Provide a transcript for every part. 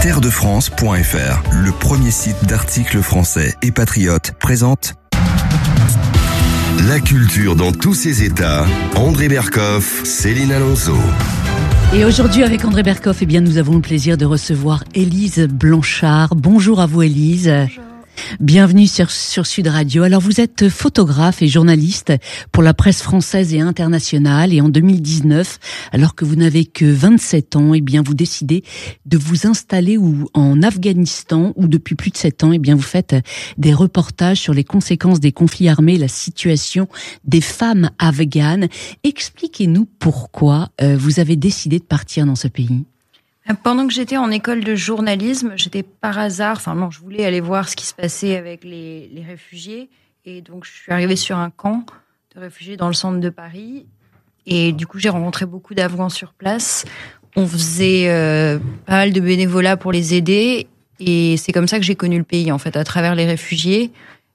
Pairdefrance.fr, le premier site d'articles français et patriotes, présente la culture dans tous ses états. André Berkoff, Céline Alonso. Et aujourd'hui, avec André Berkoff, nous avons le plaisir de recevoir Élise Blanchard. Bonjour à vous, Élise. Bonjour. Bienvenue sur Sud Radio. Alors, vous êtes photographe et journaliste pour la presse française et internationale. Et en 2019, alors que vous n'avez que 27 ans, vous décidez de vous installer en Afghanistan, où depuis plus de 7 ans, vous faites des reportages sur les conséquences des conflits armés, la situation des femmes afghanes. Expliquez-nous pourquoi vous avez décidé de partir dans ce pays. Pendant que j'étais en école de journalisme, j'étais par hasard, je voulais aller voir ce qui se passait avec les réfugiés. Et donc, je suis arrivée sur un camp de réfugiés dans le centre de Paris. Et du coup, j'ai rencontré beaucoup d'Afghans sur place. On faisait pas mal de bénévolat pour les aider. Et c'est comme ça que j'ai connu le pays, en fait, à travers les réfugiés.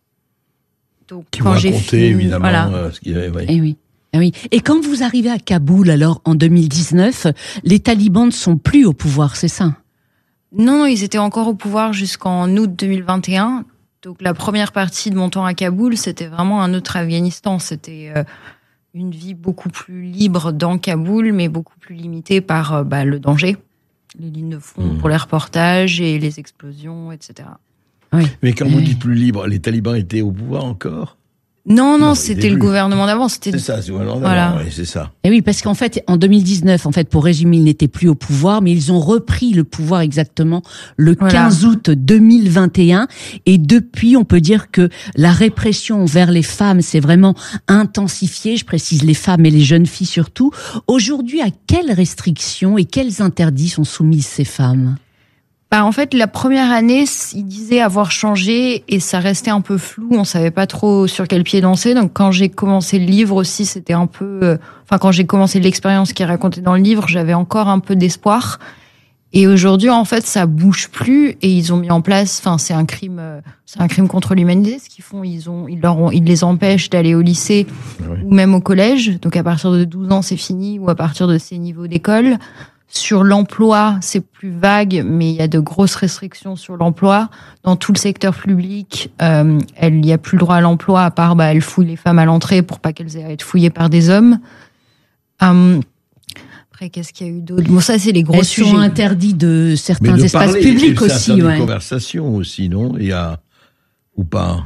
Donc, qui quand vous racontez, évidemment, ce qu'il y avait. Oui. Et oui. Oui. Et quand vous arrivez à Kaboul, alors, en 2019, les talibans ne sont plus au pouvoir, c'est ça? Non, ils étaient encore au pouvoir jusqu'en août 2021. Donc, la première partie de mon temps à Kaboul, c'était vraiment un autre Afghanistan. C'était une vie beaucoup plus libre dans Kaboul, mais beaucoup plus limitée par le danger. Les lignes de front pour les reportages et les explosions, etc. Oui. Mais quand vous dites plus libre, les talibans étaient au pouvoir encore? Non, c'était le gouvernement d'avant. C'est ça, c'est le gouvernement d'avant, oui, c'est ça. Et oui, parce qu'en fait, en 2019, pour résumer, ils n'étaient plus au pouvoir, mais ils ont repris le pouvoir exactement le 15 août 2021. Et depuis, on peut dire que la répression envers les femmes s'est vraiment intensifiée. Je précise les femmes et les jeunes filles surtout. Aujourd'hui, à quelles restrictions et quels interdits sont soumises ces femmes ? En fait, la première année, il disait avoir changé et ça restait un peu flou. On savait pas trop sur quel pied danser. Donc, quand j'ai commencé le livre aussi, c'était un peu... quand j'ai commencé l'expérience qui est racontée dans le livre, j'avais encore un peu d'espoir. Et aujourd'hui, en fait, ça bouge plus et ils ont mis en place... c'est un crime contre l'humanité, ce qu'ils font. Ils les empêchent d'aller au lycée ou même au collège. Donc, à partir de 12 ans, c'est fini, ou à partir de ces niveaux d'école. Sur l'emploi, c'est plus vague, mais il y a de grosses restrictions sur l'emploi. Dans tout le secteur public, il n'y a plus le droit à l'emploi, à part, elle fouille les femmes à l'entrée pour pas qu'elles aient à être fouillées par des hommes. Après, qu'est-ce qu'il y a eu d'autre? Bon, ça, c'est les gros sujets. Elles sont interdits de certains espaces publics aussi, des conversations aussi, non? Ou pas?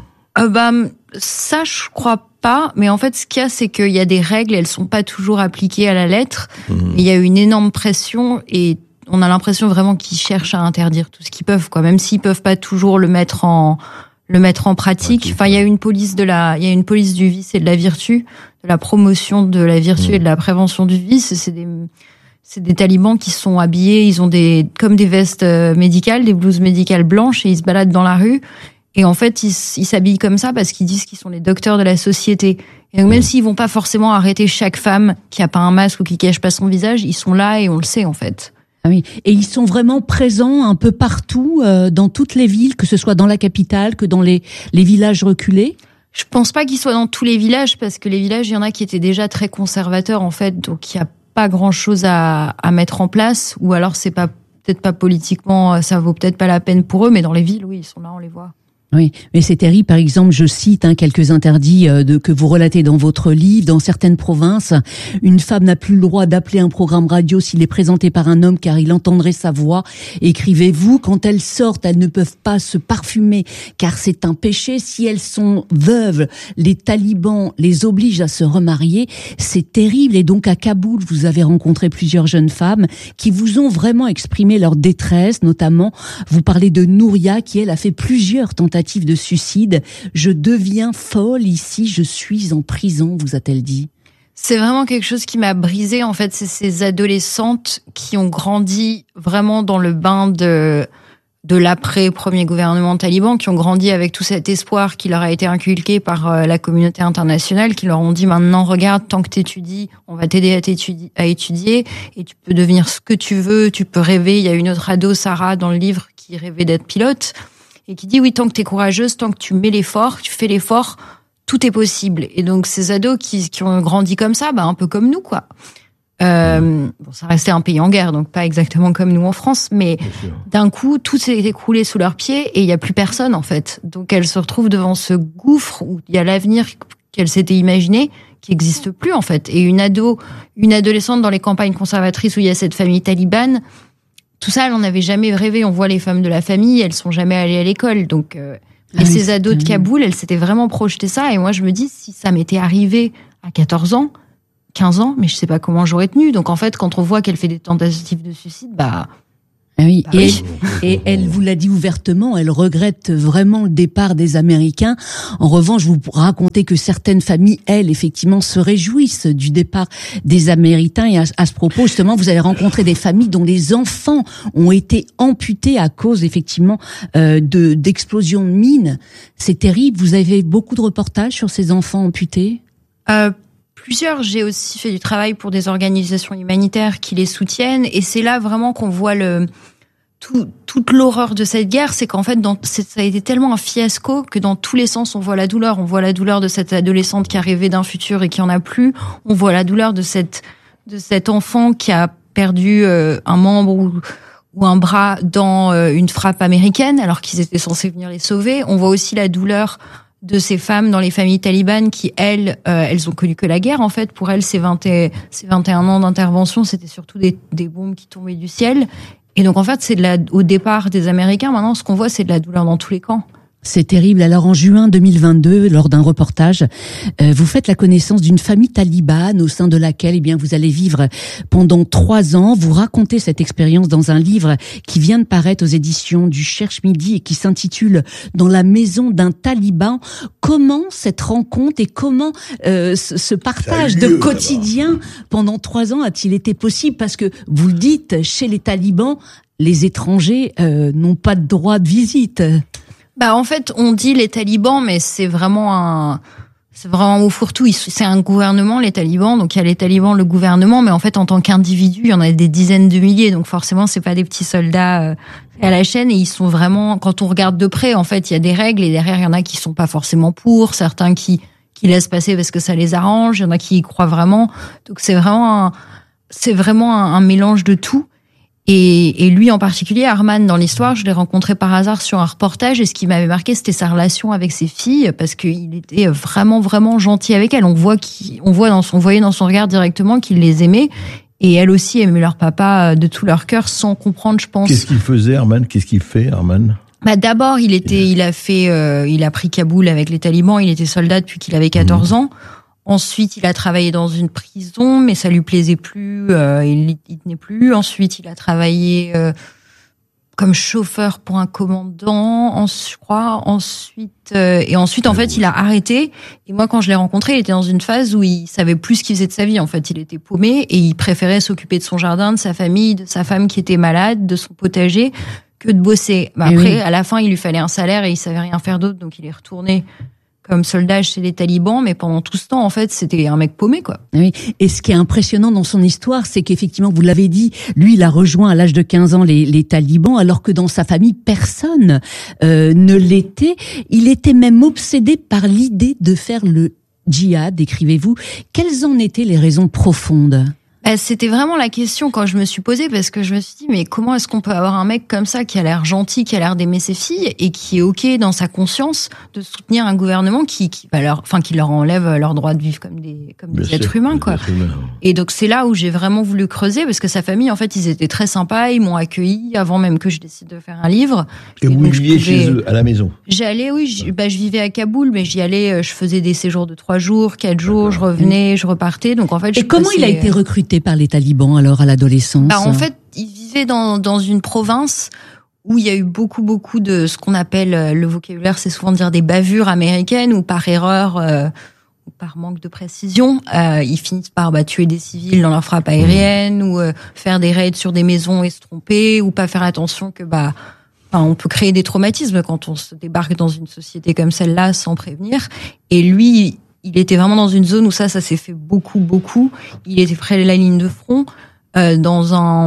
Ça, je crois pas. Mais en fait, ce qu'il y a, c'est qu'il y a des règles, elles sont pas toujours appliquées à la lettre. Il y a une énorme pression et on a l'impression vraiment qu'ils cherchent à interdire tout ce qu'ils peuvent, quoi. Même s'ils peuvent pas toujours le mettre en pratique. Il y a une police du vice et de la vertu, de la promotion de la vertu et de la prévention du vice. C'est des talibans qui sont habillés, ils ont comme des vestes médicales, des blouses médicales blanches et ils se baladent dans la rue. Et en fait, ils s'habillent comme ça parce qu'ils disent qu'ils sont les docteurs de la société. Et donc, même s'ils vont pas forcément arrêter chaque femme qui a pas un masque ou qui cache pas son visage, ils sont là et on le sait, en fait. Ah oui. Et ils sont vraiment présents un peu partout, dans toutes les villes, que ce soit dans la capitale, que dans les villages reculés? Je pense pas qu'ils soient dans tous les villages parce que les villages, il y en a qui étaient déjà très conservateurs, en fait. Donc, il y a pas grand chose à mettre en place. Ou alors, c'est peut-être pas politiquement, ça vaut peut-être pas la peine pour eux, mais dans les villes, oui, ils sont là, on les voit. Oui, mais c'est terrible. Par exemple, je cite quelques interdits que vous relatez dans votre livre. Dans certaines provinces, une femme n'a plus le droit d'appeler un programme radio s'il est présenté par un homme car il entendrait sa voix. Écrivez-vous, quand elles sortent, elles ne peuvent pas se parfumer car c'est un péché. Si elles sont veuves, les talibans les obligent à se remarier. C'est terrible. Et donc à Kaboul, vous avez rencontré plusieurs jeunes femmes qui vous ont vraiment exprimé leur détresse. Notamment, vous parlez de Nouria qui, elle, a fait plusieurs tentatives de suicide. Je deviens folle ici, je suis en prison, vous a-t-elle dit? C'est vraiment quelque chose qui m'a brisée, en fait. C'est ces adolescentes qui ont grandi vraiment dans le bain de l'après-premier gouvernement taliban, qui ont grandi avec tout cet espoir qui leur a été inculqué par la communauté internationale, qui leur ont dit maintenant, regarde, tant que t'étudies, on va t'aider à étudier, et tu peux devenir ce que tu veux, tu peux rêver. Il y a une autre ado, Sarah, dans le livre, qui rêvait d'être pilote. Et qui dit, oui, tant que t'es courageuse, tant que tu mets l'effort, tu fais l'effort, tout est possible. Et donc, ces ados qui ont grandi comme ça, un peu comme nous, quoi. Bon, ça restait un pays en guerre, donc pas exactement comme nous en France, mais d'un coup, tout s'est écroulé sous leurs pieds et il n'y a plus personne, en fait. Donc, elles se retrouvent devant ce gouffre où il y a l'avenir qu'elles s'étaient imaginé qui n'existe plus, en fait. Et une adolescente dans les campagnes conservatrices où il y a cette famille talibane, tout ça, elle n'en avait jamais rêvé. On voit les femmes de la famille, elles sont jamais allées à l'école. Donc, et ces ados de Kaboul, elles s'étaient vraiment projetées ça. Et moi, je me dis, si ça m'était arrivé à 14 ans, 15 ans, mais je sais pas comment j'aurais tenu. Donc en fait, quand on voit qu'elle fait des tentatives de suicide, oui. Et elle vous l'a dit ouvertement, elle regrette vraiment le départ des Américains. En revanche, vous racontez que certaines familles, elles, effectivement, se réjouissent du départ des Américains. Et à ce propos, justement, vous avez rencontré des familles dont les enfants ont été amputés à cause, effectivement, d'explosions de mines. C'est terrible. Vous avez beaucoup de reportages sur ces enfants amputés? Plusieurs. J'ai aussi fait du travail pour des organisations humanitaires qui les soutiennent. Et c'est là vraiment qu'on voit toute l'horreur de cette guerre. C'est qu'en fait, ça a été tellement un fiasco que dans tous les sens, on voit la douleur. On voit la douleur de cette adolescente qui a rêvé d'un futur et qui en a plus. On voit la douleur de cet enfant qui a perdu un membre ou un bras dans une frappe américaine alors qu'ils étaient censés venir les sauver. On voit aussi la douleur de ces femmes dans les familles talibanes qui, elles ont connu que la guerre, en fait. Pour elles, ces 21 ans d'intervention, c'était surtout des bombes qui tombaient du ciel. Et donc, en fait, au départ des Américains, maintenant, ce qu'on voit, c'est de la douleur dans tous les camps. C'est terrible. Alors en juin 2022, lors d'un reportage, vous faites la connaissance d'une famille talibane au sein de laquelle, vous allez vivre pendant 3 ans. Vous racontez cette expérience dans un livre qui vient de paraître aux éditions du Cherche Midi et qui s'intitule Dans la maison d'un taliban. Comment cette rencontre et comment ce partage de quotidien pendant 3 ans a-t-il été possible? Parce que vous le dites, chez les talibans, les étrangers n'ont pas de droit de visite. En fait, on dit les talibans, mais c'est vraiment au fourre-tout. C'est un gouvernement, les talibans. Donc, il y a les talibans, le gouvernement. Mais en fait, en tant qu'individu, il y en a des dizaines de milliers. Donc, forcément, c'est pas des petits soldats à la chaîne. Et ils sont vraiment, quand on regarde de près, en fait, il y a des règles. Et derrière, il y en a qui sont pas forcément pour. Certains qui laissent passer parce que ça les arrange. Il y en a qui y croient vraiment. Donc, c'est vraiment un mélange de tout. Et lui en particulier, Arman, dans l'histoire, je l'ai rencontré par hasard sur un reportage et ce qui m'avait marqué, c'était sa relation avec ses filles parce qu'il était vraiment, vraiment gentil avec elles. On voyait dans son regard directement qu'il les aimait et elles aussi aimaient leur papa de tout leur cœur sans comprendre, je pense. Qu'est-ce qu'il faisait, Arman? Qu'est-ce qu'il fait, Arman? D'abord, il a pris Kaboul avec les talibans, il était soldat depuis qu'il avait 14 ans. Ensuite, il a travaillé dans une prison, mais ça lui plaisait plus, il y tenait plus. Ensuite, il a travaillé comme chauffeur pour un commandant, je crois. Ensuite, en fait, il a arrêté. Et moi, quand je l'ai rencontré, il était dans une phase où il savait plus ce qu'il faisait de sa vie. En fait, il était paumé et il préférait s'occuper de son jardin, de sa famille, de sa femme qui était malade, de son potager, que de bosser. Après, à la fin, il lui fallait un salaire et il savait rien faire d'autre, donc il est retourné comme soldat chez les talibans, mais pendant tout ce temps, en fait, c'était un mec paumé, quoi. Oui. Et ce qui est impressionnant dans son histoire, c'est qu'effectivement, vous l'avez dit, lui, il a rejoint à l'âge de 15 ans les talibans, alors que dans sa famille, personne ne l'était. Il était même obsédé par l'idée de faire le djihad, écrivez-vous. Quelles en étaient les raisons profondes ? C'était vraiment la question quand je me suis posée, parce que je me suis dit, mais comment est-ce qu'on peut avoir un mec comme ça qui a l'air gentil, qui a l'air d'aimer ses filles et qui est OK dans sa conscience de soutenir un gouvernement qui leur enlève leur droit de vivre comme des êtres humains, quoi. Et donc c'est là où j'ai vraiment voulu creuser, parce que sa famille, en fait, ils étaient très sympas, ils m'ont accueilli avant même que je décide de faire un livre. Et vous viviez chez eux, à la maison? J'allais, oui, je vivais à Kaboul, mais j'y allais, je faisais des séjours de 3 jours, 4 jours, je revenais, je repartais. Donc en fait, comment il a été recruté par les talibans alors à l'adolescence? En fait, il vivait dans une province où il y a eu beaucoup de ce qu'on appelle, le vocabulaire, c'est souvent de dire des bavures américaines, ou par erreur ou par manque de précision, ils finissent par tuer des civils dans leur frappe aérienne, ou faire des raids sur des maisons et se tromper, ou pas faire attention que on peut créer des traumatismes quand on se débarque dans une société comme celle-là sans prévenir. Et lui, il était vraiment dans une zone où ça s'est fait beaucoup. Il était près de la ligne de front, dans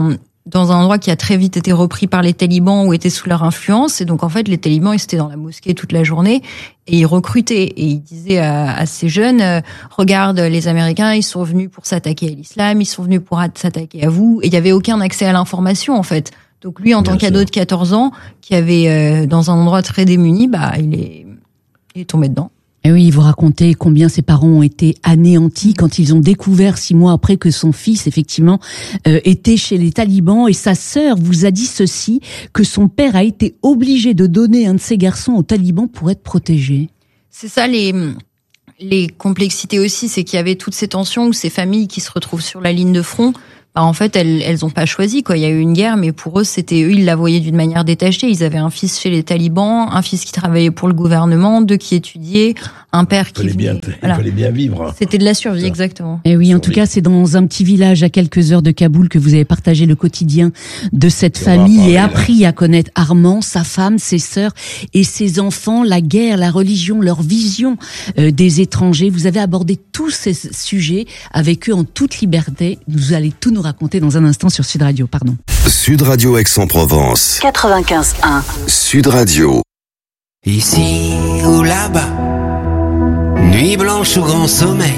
dans un endroit qui a très vite été repris par les talibans ou était sous leur influence. Et donc, en fait, les talibans, ils étaient dans la mosquée toute la journée et ils recrutaient. Et ils disaient à ces jeunes, regarde, les Américains, ils sont venus pour s'attaquer à l'islam, ils sont venus pour s'attaquer à vous. Et il n'y avait aucun accès à l'information, en fait. Donc, lui, en tant qu'ado de 14 ans, qui avait, dans un endroit très démuni, il est tombé dedans. Et oui, vous racontez combien ses parents ont été anéantis quand ils ont découvert 6 mois après que son fils, effectivement, était chez les talibans. Et sa sœur vous a dit ceci, que son père a été obligé de donner un de ses garçons aux talibans pour être protégé. C'est ça les complexités aussi, c'est qu'il y avait toutes ces tensions où ces familles qui se retrouvent sur la ligne de front, en fait, elles ont pas choisi, quoi. Il y a eu une guerre, mais pour eux, eux, ils la voyaient d'une manière détachée. Ils avaient un fils chez les talibans, un fils qui travaillait pour le gouvernement, 2 qui étudiaient, un père qui venait. Il fallait bien vivre. C'était de la survie, exactement. Et oui, en tout cas, c'est dans un petit village à quelques heures de Kaboul que vous avez partagé le quotidien de cette famille et appris à connaître Armand, sa femme, ses sœurs et ses enfants, la guerre, la religion, leur vision des étrangers. Vous avez abordé tous ces sujets avec eux en toute liberté. Vous allez tout nous raconter dans un instant sur Sud Radio, pardon. Sud Radio Aix-en-Provence. 95.1. Sud Radio. Ici ou là-bas, nuit blanche ou grand sommeil.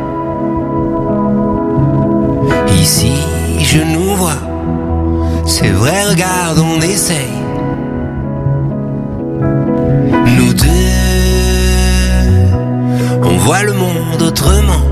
Ici, je nous vois, c'est vrai, regarde, on essaye. Nous deux, on voit le monde autrement.